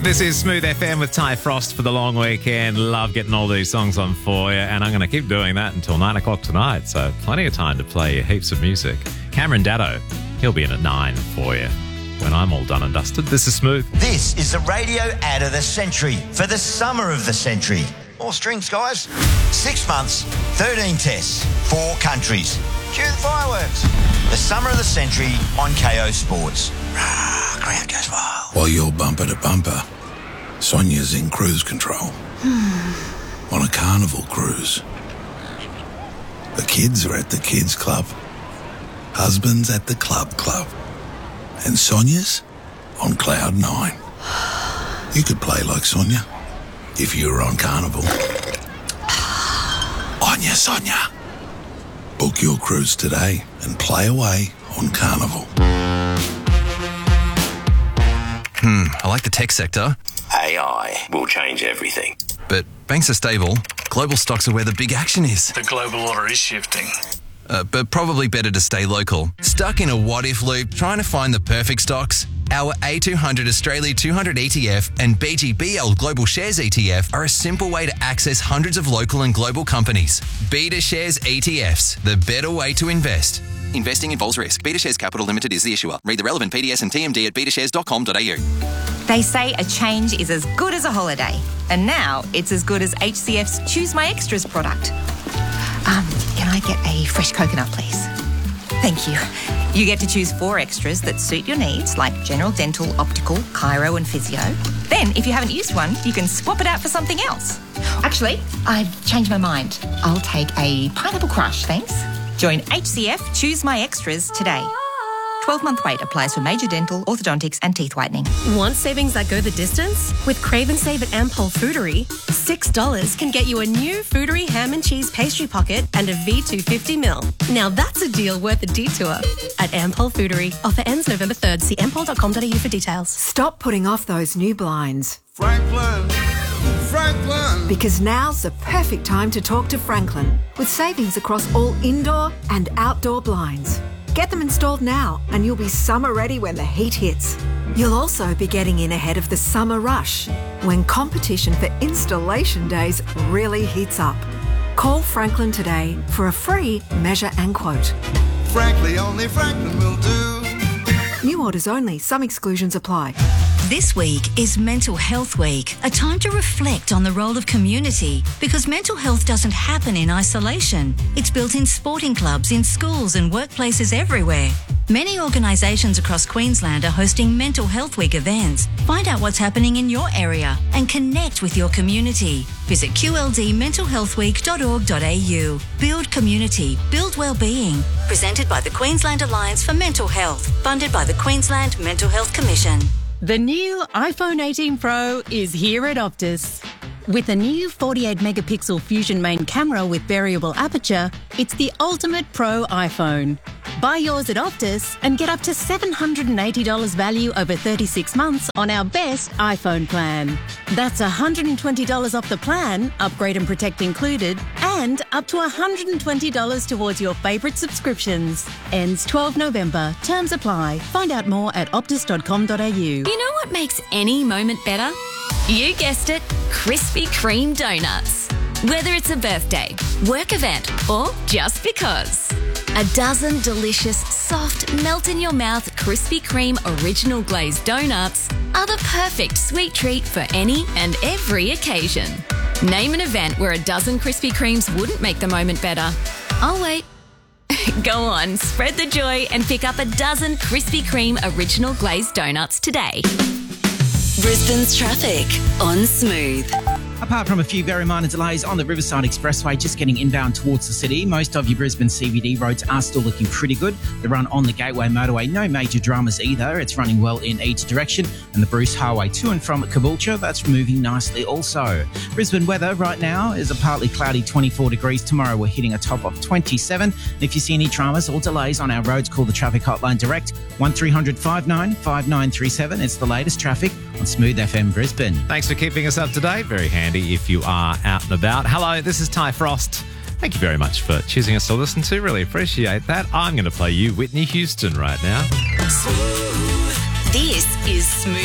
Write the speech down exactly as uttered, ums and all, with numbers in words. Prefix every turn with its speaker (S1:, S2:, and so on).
S1: This is Smooth F M with Ty Frost for the long weekend. Love getting all these songs on for you, and I'm going to keep doing that until nine o'clock tonight, so plenty of time to play heaps of music. Cameron Daddo, he'll be in at nine for you when I'm all done and dusted. This is Smooth.
S2: This is the radio ad of the century for the summer of the century. More strings, guys. Six months, thirteen tests, four countries. Cue the fireworks. The summer of the century on K O Sports. Rah, crowd goes wild.
S3: While you're bumper to bumper, Sonia's in cruise control. On a carnival cruise. The kids are at the kids club. Husband's at the club club. And Sonia's on cloud nine. You could play like Sonia if you were on Carnival. Anya, Sonia. Book your cruise today and play away on Carnival.
S4: Hmm, I like the tech sector.
S5: A I will change everything.
S4: But banks are stable. Global stocks are where the big action is.
S6: The global order is shifting.
S4: Uh, but probably better to stay local. Stuck in a what-if loop trying to find the perfect stocks? Our A two hundred Australia two hundred E T F and B G B L Global Shares E T F are a simple way to access hundreds of local and global companies. Beta Shares E T Fs, the better way to invest. Investing involves risk. Beta Shares Capital Limited is the issuer. Read the relevant P D S and T M D at beta shares dot com dot a u.
S7: They say a change is as good as a holiday. And now it's as good as H C F's Choose My Extras product. Um, can I get a fresh coconut, please? Thank you. You get to choose four extras that suit your needs, like general dental, optical, chiro and physio. Then, if you haven't used one, you can swap it out for something else. Actually, I've changed my mind. I'll take a pineapple crush, thanks. Join H C F Choose My Extras today. twelve-month wait applies for major dental, orthodontics and teeth whitening.
S8: Want savings that go the distance? With Crave and Save at Ampol Foodery, six dollars can get you a new Foodery ham and cheese pastry pocket and a V two fifty mil. Now that's a deal worth a detour. At Ampol Foodery. Offer ends November third. See ampol dot com dot a u for details.
S9: Stop putting off those new blinds.
S10: Franklin, Franklin.
S9: Because now's the perfect time to talk to Franklin, with savings across all indoor and outdoor blinds. Get them installed now and you'll be summer ready when the heat hits. You'll also be getting in ahead of the summer rush, when competition for installation days really heats up. Call Franklin today for a free measure and quote.
S10: Frankly, only Franklin will do.
S9: New orders only. Some exclusions apply.
S11: This week is Mental Health Week, a time to reflect on the role of community, because mental health doesn't happen in isolation. It's built in sporting clubs, in schools and workplaces everywhere. Many organisations across Queensland are hosting Mental Health Week events. Find out what's happening in your area and connect with your community. Visit q l d mental health week dot org dot a u. Build community, build wellbeing. Presented by the Queensland Alliance for Mental Health, funded by the Queensland Mental Health Commission.
S12: The new iPhone eighteen Pro is here at Optus. With a new forty-eight megapixel Fusion main camera with variable aperture, it's the ultimate pro iPhone. Buy yours at Optus and get up to seven hundred eighty dollars value over thirty-six months on our best iPhone plan. That's one hundred twenty dollars off the plan, upgrade and protect included, and up to one hundred twenty dollars towards your favourite subscriptions. Ends twelfth November. Terms apply. Find out more at optus dot com dot a u.
S13: You know what makes any moment better? You guessed it, Krispy Kreme donuts. Whether it's a birthday, work event, or just because. A dozen delicious, soft, melt-in-your-mouth Krispy Kreme original glazed donuts are the perfect sweet treat for any and every occasion. Name an event where a dozen Krispy Kremes wouldn't make the moment better. I'll wait. Go on, spread the joy and pick up a dozen Krispy Kreme original glazed donuts today.
S14: Brisbane's traffic on Smooth.
S15: Apart from a few very minor delays on the Riverside Expressway, just getting inbound towards the city, most of your Brisbane C B D roads are still looking pretty good. The run on the Gateway Motorway, no major dramas either. It's running well in each direction. And the Bruce Highway to and from Caboolture, that's moving nicely also. Brisbane weather right now is a partly cloudy twenty-four degrees. Tomorrow we're hitting a top of twenty-seven. And if you see any dramas or delays on our roads, call the traffic hotline direct, one three hundred five nine five nine three seven. It's the latest traffic on Smooth F M Brisbane.
S1: Thanks for keeping us up to date. Very handy if you are out and about. Hello, this is Ty Frost. Thank you very much for choosing us to listen to. Really appreciate that. I'm going to play you Whitney Houston right now.
S14: This is Smooth